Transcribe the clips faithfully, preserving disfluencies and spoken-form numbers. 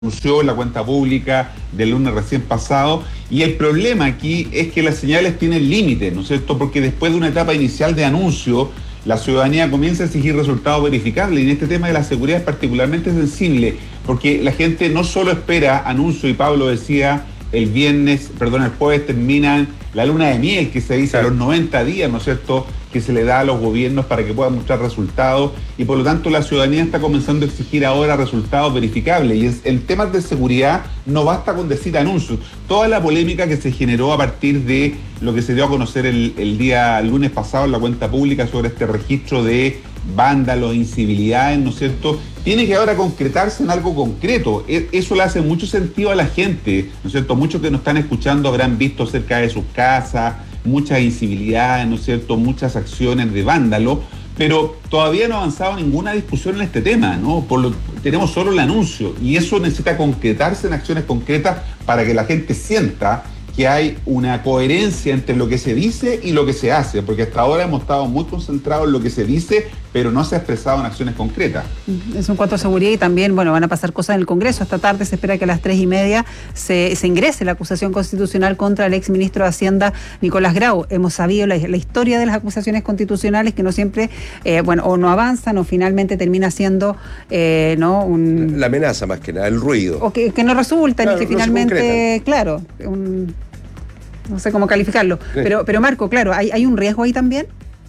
anunció la cuenta pública del lunes recién pasado, y el problema aquí es que las señales tienen límites, ¿no es cierto? Porque después de una etapa inicial de anuncio, la ciudadanía comienza a exigir resultados verificables, y en este tema de la seguridad es particularmente sensible, porque la gente no solo espera anuncio, y Pablo decía, el viernes, perdón, el jueves terminan la luna de miel que se dice a los noventa días, ¿no es cierto?, que se le da a los gobiernos para que puedan mostrar resultados, y por lo tanto la ciudadanía está comenzando a exigir ahora resultados verificables, y es, en temas de seguridad no basta con decir anuncios. Toda la polémica que se generó a partir de lo que se dio a conocer el, el día el lunes pasado en la cuenta pública sobre este registro de vándalos, incivilidades, ¿no es cierto?, tiene que ahora concretarse en algo concreto. Eso le hace mucho sentido a la gente, ¿no es cierto? Muchos que nos están escuchando habrán visto cerca de sus casas muchas incivilidades, ¿no es cierto?, muchas acciones de vándalo, pero todavía no ha avanzado ninguna discusión en este tema, ¿no? Por lo, tenemos solo el anuncio, y eso necesita concretarse en acciones concretas para que la gente sienta que hay una coherencia entre lo que se dice y lo que se hace, porque hasta ahora hemos estado muy concentrados en lo que se dice, pero no se ha expresado en acciones concretas. Eso en cuanto a seguridad, y también, bueno, van a pasar cosas en el Congreso. Esta tarde se espera que a las tres y media se, se ingrese la acusación constitucional contra el exministro de Hacienda, Nicolás Grau. Hemos sabido la, la historia de las acusaciones constitucionales, que no siempre, eh, bueno, o no avanzan o finalmente termina siendo, eh, ¿no? Un, la amenaza más que nada, el ruido. O que, que no resulta, claro, ni que no finalmente, claro, un, no sé cómo calificarlo. Sí. Pero, pero Marco, claro, ¿hay, hay un riesgo ahí también?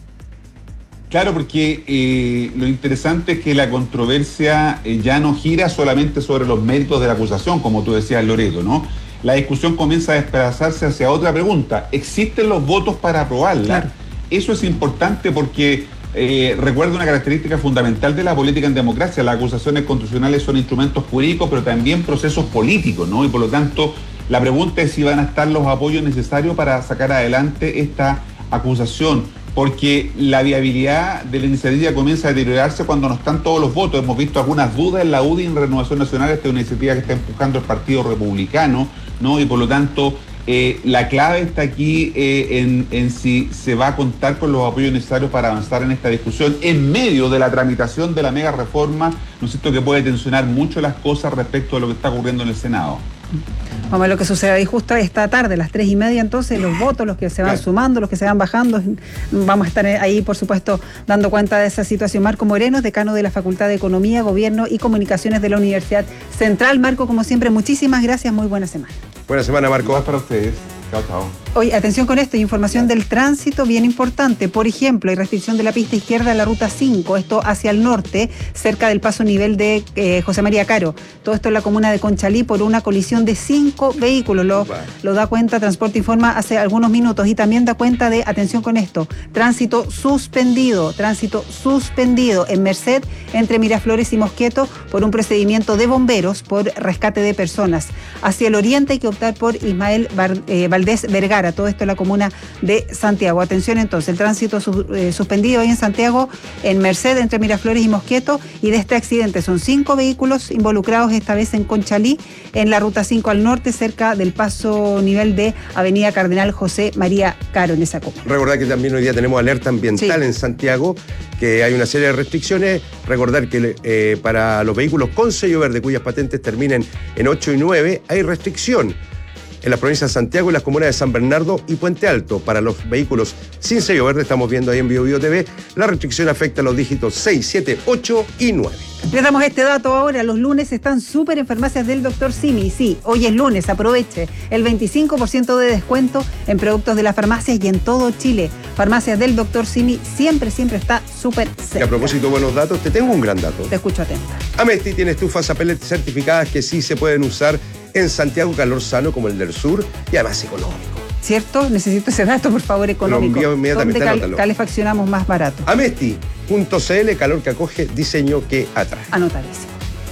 Claro, porque eh, lo interesante es que la controversia eh, ya no gira solamente sobre los méritos de la acusación, como tú decías, Loreto, ¿no? La discusión comienza a desplazarse hacia otra pregunta. ¿Existen los votos para aprobarla? Claro. Eso es importante porque eh, recuerda una característica fundamental de la política en democracia. Las acusaciones constitucionales son instrumentos jurídicos, pero también procesos políticos, ¿no? Y por lo tanto, la pregunta es si van a estar los apoyos necesarios para sacar adelante esta acusación, porque la viabilidad de la iniciativa comienza a deteriorarse cuando no están todos los votos. Hemos visto algunas dudas en la U D I en Renovación Nacional. Esta es una iniciativa que está empujando el Partido Republicano, ¿no? Y por lo tanto, eh, la clave está aquí eh, en, en si se va a contar con los apoyos necesarios para avanzar en esta discusión en medio de la tramitación de la mega reforma, ¿no es cierto?, que puede tensionar mucho las cosas respecto a lo que está ocurriendo en el Senado. Vamos a ver lo que sucede ahí justo esta tarde, a las tres y media, entonces, los votos, los que se van sumando, los que se van bajando. Vamos a estar ahí, por supuesto, dando cuenta de esa situación. Marco Moreno, decano de la Facultad de Economía, Gobierno y Comunicaciones de la Universidad Central. Marco, como siempre, muchísimas gracias, muy buena semana. Buena semana, Marco. Más para ustedes. Chao, chao. Oye, atención con esto, información del tránsito bien importante. Por ejemplo, hay restricción de la pista izquierda de la ruta cinco, esto hacia el norte, cerca del paso nivel de eh, José María Caro. Todo esto en la comuna de Conchalí por una colisión de cinco vehículos. Lo, lo da cuenta Transporte Informa hace algunos minutos, y también da cuenta de, atención con esto, tránsito suspendido, tránsito suspendido en Merced, entre Miraflores y Mosqueto, por un procedimiento de bomberos por rescate de personas. Hacia el oriente hay que optar por Ismael Bar, eh, Valdés Vergara. Todo esto en la comuna de Santiago. Atención entonces, el tránsito su, eh, suspendido hoy en Santiago, en Merced, entre Miraflores y Mosqueto, y de este accidente son cinco vehículos involucrados, esta vez en Conchalí, en la ruta cinco al norte, cerca del paso nivel de Avenida Cardenal José María Caro, en esa comuna. Recordar que también hoy día tenemos alerta ambiental, sí, en Santiago, que hay una serie de restricciones. Recordar que eh, para los vehículos con sello verde, cuyas patentes terminen en ocho y nueve, hay restricción en la provincia de Santiago y las comunas de San Bernardo y Puente Alto. Para los vehículos sin sello verde, estamos viendo ahí en Bio Bio T V, la restricción afecta a los dígitos seis, siete, ocho y nueve. Les damos este dato ahora. Los lunes están súper en farmacias del doctor Simi. Sí, hoy es lunes, aproveche el veinticinco por ciento de descuento en productos de las farmacias y en todo Chile. Farmacias del doctor Simi siempre, siempre está súper cerca. Y a propósito de buenos datos, te tengo un gran dato. Te escucho atenta. Amesti tiene estufas a pellet certificadas que sí se pueden usar en Santiago, calor sano como el del sur, y además económico. ¿Cierto? Necesito ese dato, por favor, económico. Lo envío inmediatamente. ¿Dónde cal- calefaccionamos más barato? Amesti punto c l, calor que acoge, diseño que atrae. Anotadísimo.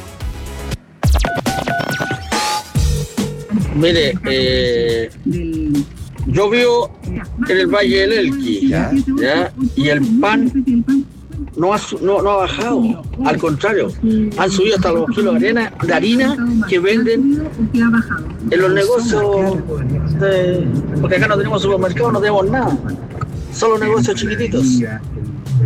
Mire, eh, yo vivo en el Valle del Elqui, ¿ya? ¿ya? Y el pan no ha, no, no ha bajado, al contrario, han subido hasta los kilos de harina, de harina que venden en los negocios, de, porque acá no tenemos supermercado, no tenemos nada, solo negocios chiquititos.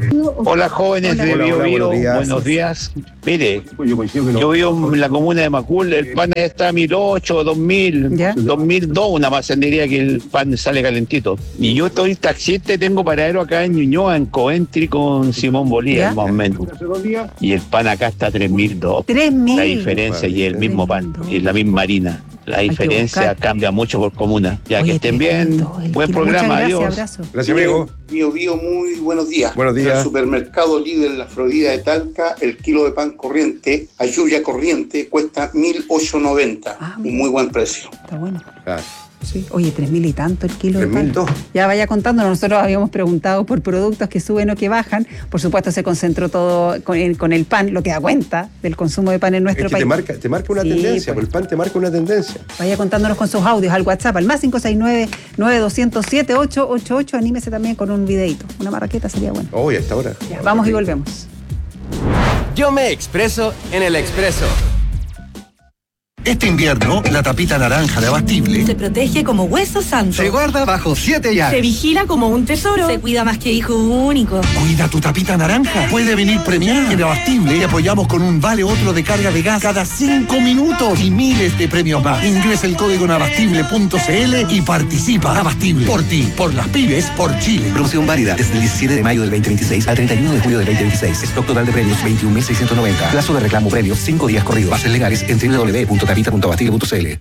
Hola jóvenes Hola. de Hola, Bio hola, Bio, buenos días. buenos días. Mire, yo vivo en la comuna de Macul, el pan está a mil ochocientos, dos mil, ¿Ya? dos mil dos, una masonería que el pan sale calentito. Y yo estoy taxista y tengo paradero acá en Ñuñoa, en Coventry con Simón Bolívar, ¿Ya? más o menos. Y el pan acá está a tres mil dos. tres mil. La diferencia y el mismo pan, y la misma harina. La que diferencia buscar. cambia mucho por comuna. Ya Oye, que estén bien, tremendo, el buen kilo. programa, Muchas gracias, adiós. abrazo. Gracias, amigo. Bio Bio, muy buenos días. Buenos días. En el supermercado líder La Florida de Talca, el kilo de pan corriente, ayuya corriente, cuesta mil ochocientos noventa. Ah, Un muy buen precio. Está bueno. Ah, Sí. Oye, tres mil y tanto el kilo de tres mil pan. dos. Ya vaya contándonos, nosotros habíamos preguntado por productos que suben o que bajan. Por supuesto, se concentró todo con el, con el pan, lo que da cuenta del consumo de pan en nuestro Es que país. te marca, te marca una Sí, tendencia, pues. porque el pan te marca una tendencia. Vaya contándonos con sus audios al WhatsApp, al más cinco seis nueve, nueve dos cero cero, siete ocho ocho ocho. Anímese también con un videito. Una marraqueta sería bueno. Hoy, hasta ahora. Ya, vamos y volvemos. Yo me expreso en el Expreso. Este invierno, la tapita naranja de Abastible Se protege como hueso santo. se guarda bajo siete Se llaves. vigila como un tesoro. Se cuida más que hijo único. Cuida tu tapita naranja. Puede venir premiada. En Abastible te apoyamos con un vale otro de carga de gas cada cinco minutos y miles de premios más. Ingresa el código en abastible punto cl y participa. Abastible. Por ti, por las pymes, por Chile. Promoción válida desde el diecisiete de mayo del veinte veintiséis al treinta y uno de julio del veinte veintiséis. Stock total de premios veintiún mil seiscientos noventa. Plazo de reclamo premios cinco días corridos. Bases legales en doble u doble u doble u punto tapita punto abastible punto cl.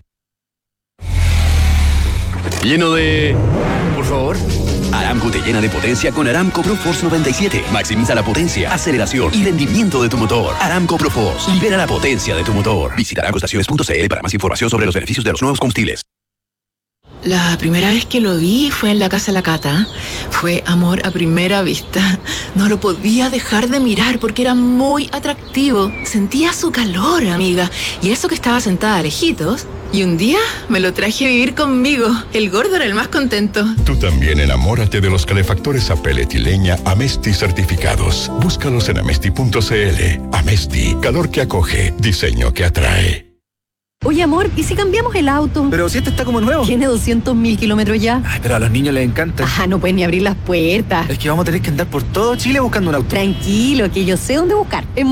Lleno de... Por favor. Aramco te llena de potencia con Aramco ProForce noventa y siete. Maximiza la potencia, aceleración y rendimiento de tu motor. Aramco ProForce. Libera la potencia de tu motor. Visita aramco estaciones punto cl para más información sobre los beneficios de los nuevos combustibles. La primera vez que lo vi fue en la casa de la Cata. Fue amor a primera vista. No lo podía dejar de mirar porque era muy atractivo. Sentía su calor, amiga. Y eso que estaba sentada lejitos. Y un día me lo traje a vivir conmigo. El gordo era el más contento. Tú también enamórate de los calefactores a pellet y leña Amesti certificados. Búscalos en amesti punto cl. Amesti, calor que acoge, diseño que atrae. Oye, amor, ¿y si cambiamos el auto? Pero si este está como nuevo. Tiene doscientos mil kilómetros ya. Ay, pero a los niños les encanta. Ajá, no pueden ni abrir las puertas. Es que vamos a tener que andar por todo Chile buscando un auto. Tranquilo, que yo sé dónde buscar. En